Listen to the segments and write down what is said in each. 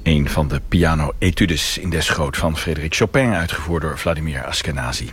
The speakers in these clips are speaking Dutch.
Een van de piano-etudes in Des Groot van Frédéric Chopin, uitgevoerd door Vladimir Ashkenazi.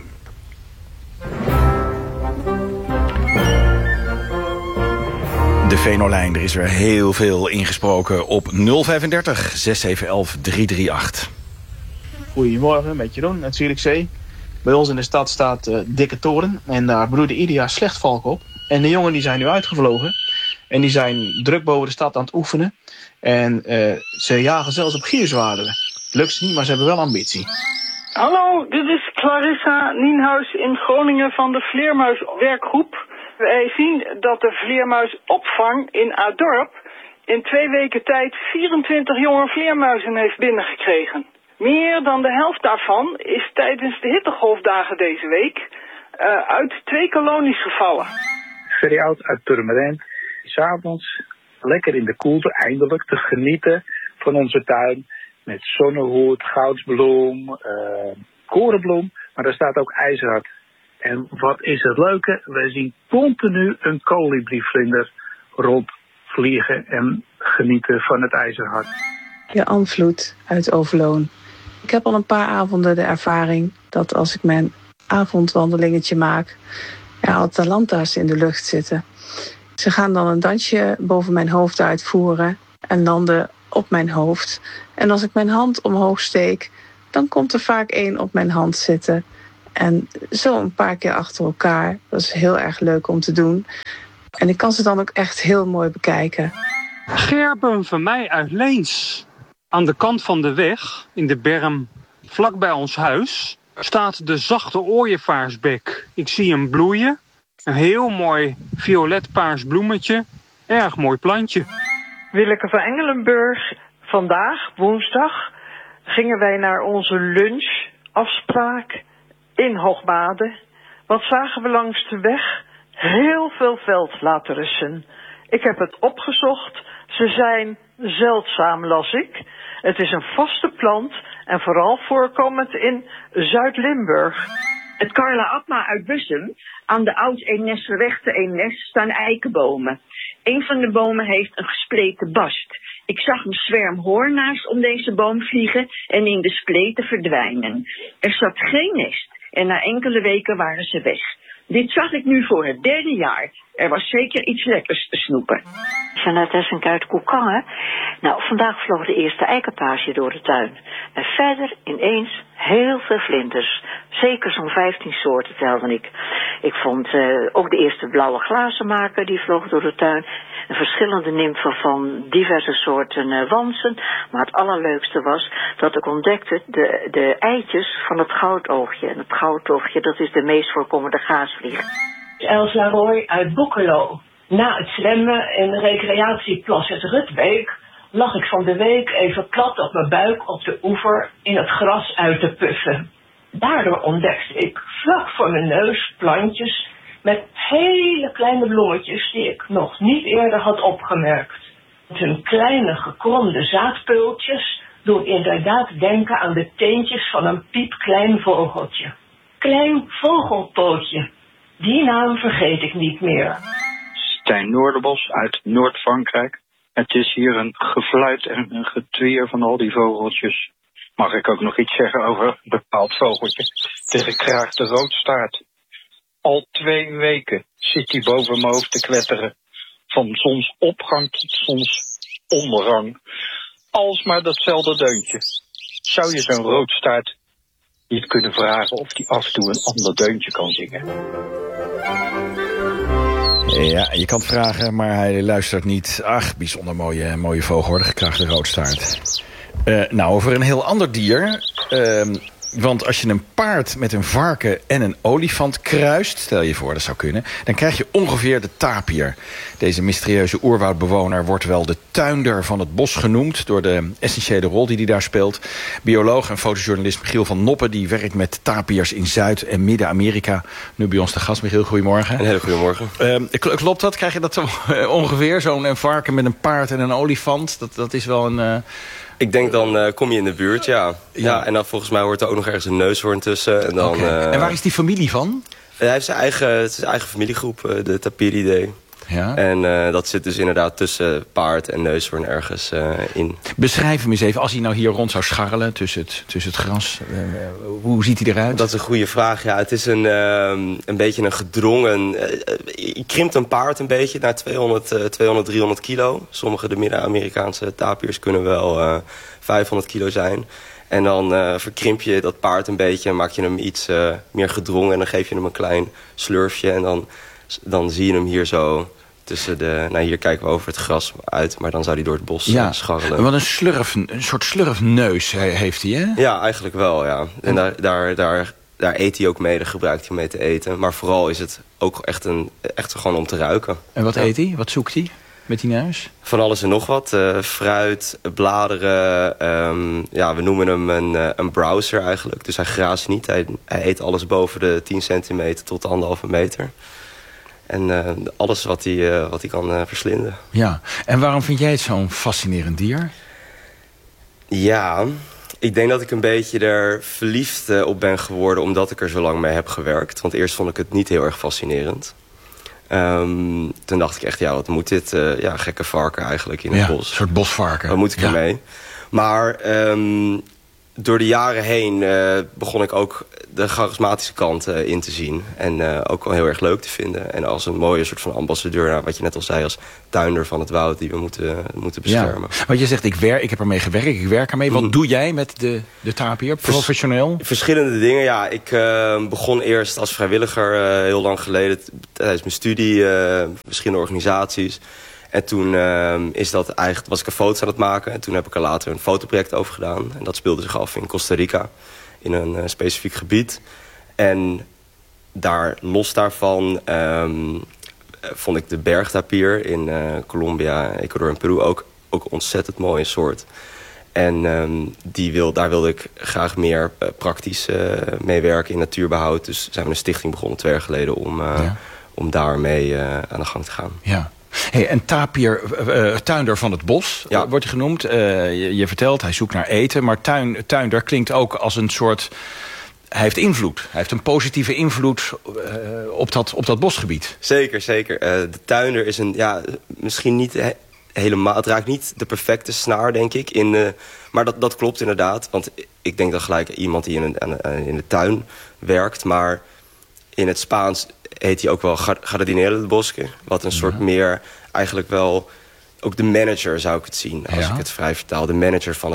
De Venolijn, er is weer heel veel ingesproken op 035 6711 338. Goedemorgen, met Jeroen uit Zierikzee. Bij ons in de stad staat Dikke Toren en daar broeide ieder jaar slechtvalk op. En de jongen die zijn nu uitgevlogen en die zijn druk boven de stad aan het oefenen. En ze jagen zelfs op gierzwaarden. Lukt ze niet, maar ze hebben wel ambitie. Hallo, dit is Clarissa Nienhuis in Groningen van de Vleermuiswerkgroep. Wij zien dat de vleermuisopvang in Adorp in 2 weken tijd 24 jonge vleermuizen heeft binnengekregen. Meer dan de helft daarvan is tijdens de hittegolfdagen deze week uit 2 kolonies gevallen. Ferry Oud uit Purmerend. 's Avonds lekker in de koelte eindelijk te genieten van onze tuin. Met zonnehoed, goudsbloem, korenbloem. Maar daar staat ook ijzerhard. En wat is het leuke? Wij zien continu een kolibrievlinder rondvliegen en genieten van het ijzerhard. Anne Vloed uit Overloon. Ik heb al een paar avonden de ervaring dat als ik mijn avondwandelingetje maak, atalanta's in de lucht zitten. Ze gaan dan een dansje boven mijn hoofd uitvoeren en landen op mijn hoofd. En als ik mijn hand omhoog steek, dan komt er vaak 1 op mijn hand zitten. En zo een paar keer achter elkaar. Dat is heel erg leuk om te doen. En ik kan ze dan ook echt heel mooi bekijken. Gerben van mij uit Leens. Aan de kant van de weg, in de berm vlak bij ons huis, staat de zachte ooievaarsbek. Ik zie hem bloeien. Een heel mooi violet-paars bloemetje. Erg mooi plantje. Willeke van Engelenburg. Vandaag, woensdag, gingen wij naar onze lunchafspraak in Hoogmade. Wat zagen we langs de weg? Heel veel veldlaterussen. Ik heb het opgezocht. Ze zijn zeldzaam, las ik. Het is een vaste plant en vooral voorkomend in Zuid-Limburg. Het Carla Atma uit Bussum. Aan de Oud-Eemnesserweg te Eemnes staan eikenbomen. Een van de bomen heeft een gespleten bast. Ik zag een zwerm hoornaars om deze boom vliegen en in de spleten verdwijnen. Er zat geen nest en na enkele weken waren ze weg. Dit zag ik nu voor het 3e jaar. Er was zeker iets lekkers te snoepen. Jeannette Hessink uit Koekangen. Nou, vandaag vloog de eerste eikenpage door de tuin. En verder ineens heel veel vlinders. Zeker zo'n 15 soorten telde ik. Ik vond ook de eerste blauwe glazenmaker, die vloog door de tuin. En verschillende nimfen van diverse soorten wansen. Maar het allerleukste was dat ik ontdekte de eitjes van het goudoogje. En het goudoogje, dat is de meest voorkomende gaasvlieg. Elsa Roy uit Boekelo. Na het zwemmen in de recreatieplas het Rutbeek lag ik van de week even plat op mijn buik op de oever in het gras uit te puffen. Daardoor ontdekte ik vlak voor mijn neus plantjes met hele kleine bloemetjes die ik nog niet eerder had opgemerkt. Hun kleine gekromde zaadpeultjes doen inderdaad denken aan de teentjes van een piepklein vogeltje. Klein vogelpootje. Die naam vergeet ik niet meer. Stijn Noorderbos uit Noord-Frankrijk. Het is hier een gefluit en een getwier van al die vogeltjes. Mag ik ook nog iets zeggen over een bepaald vogeltje? De gekraagde roodstaart. Al 2 weken zit hij boven mijn hoofd te kletteren. Van zonsopgang tot zonsondergang. Alsmaar datzelfde deuntje. Zou je zo'n roodstaart niet kunnen vragen of hij af en toe een ander deuntje kan zingen? Ja, je kan het vragen, maar hij luistert niet. Ach, bijzonder mooie vogel hoor, de gekraagde roodstaart. Nou, over een heel ander dier. Want als je een paard met een varken en een olifant kruist, stel je voor, dat zou kunnen, dan krijg je ongeveer de tapier. Deze mysterieuze oerwoudbewoner wordt wel de tuinder van het bos genoemd, door de essentiële rol die hij daar speelt. Bioloog en fotojournalist Michiel van Noppen, die werkt met tapiers in Zuid- en Midden-Amerika. Nu bij ons de gast. Michiel, goedemorgen. Een hele goedemorgen. Klopt dat? Krijg je dat zo, ongeveer? Zo'n varken met een paard en een olifant? Dat is wel een... Ik denk dan kom je in de buurt, ja. En dan volgens mij hoort er ook nog ergens een neushoorn tussen. En, dan, en waar is die familie van? Hij heeft zijn eigen familiegroep, de Tapiridae. Ja. En dat zit dus inderdaad tussen paard en neushoorn ergens in. Beschrijf hem eens even, als hij nou hier rond zou scharrelen tussen het gras. Hoe ziet hij eruit? Dat is een goede vraag. Ja, het is een beetje een gedrongen... je krimpt een paard een beetje naar 300 kilo. Sommige de Midden-Amerikaanse tapirs kunnen wel 500 kilo zijn. En dan verkrimp je dat paard een beetje en maak je hem iets meer gedrongen. En dan geef je hem een klein slurfje. En dan zie je hem hier zo tussen de... Nou, hier kijken we over het gras uit. Maar dan zou hij door het bos scharrelen. Wat een soort slurfneus heeft hij, hè? Ja, eigenlijk wel, ja. En daar eet hij ook mee. Daar gebruikt hij mee te eten. Maar vooral is het ook echt gewoon om te ruiken. En wat eet hij? Wat zoekt hij? Met die neus? Van alles en nog wat. Fruit, bladeren. We noemen hem een browser eigenlijk. Dus hij graast niet. Hij eet alles boven de 10 centimeter tot 1,5 meter. En alles wat hij kan verslinden. Ja, en waarom vind jij het zo'n fascinerend dier? Ja, ik denk dat ik een beetje er verliefd op ben geworden... omdat ik er zo lang mee heb gewerkt. Want eerst vond ik het niet heel erg fascinerend. Toen dacht ik echt, wat moet dit? Gekke varken eigenlijk in het bos. Een soort bosvarken. Wat moet ik ermee? Maar door de jaren heen begon ik ook de charismatische kant in te zien. En ook wel heel erg leuk te vinden. En als een mooie soort van ambassadeur, wat je net al zei, als tuinder van het woud die we moeten beschermen. Ja. Want je zegt, ik heb ermee gewerkt, ik werk ermee. Wat doe jij met de tapier, professioneel? Verschillende dingen, ja. Ik begon eerst als vrijwilliger heel lang geleden tijdens mijn studie, verschillende organisaties. En toen was ik een foto's aan het maken. En toen heb ik er later een fotoproject over gedaan. En dat speelde zich af in Costa Rica. In een specifiek gebied. En los daarvan vond ik de bergtapier in Colombia, Ecuador en Peru ook ontzettend mooie soort. En daar wilde ik graag meer praktisch mee werken in natuurbehoud. Dus zijn we een stichting begonnen 2 jaar geleden om daarmee aan de gang te gaan. Ja. Hey, en tapir, tuinder van het bos, wordt hij genoemd. Je vertelt, hij zoekt naar eten. Maar tuinder klinkt ook als een soort... Hij heeft invloed. Hij heeft een positieve invloed op dat bosgebied. Zeker, zeker. De tuinder is misschien niet helemaal... Het raakt niet de perfecte snaar, denk ik. Maar dat klopt inderdaad. Want ik denk dan gelijk iemand die in de tuin werkt. Maar in het Spaans heet hij ook wel jardinero del bosque. Wat een soort meer eigenlijk wel... Ook de manager zou ik het zien, als ik het vrij vertaal. De manager van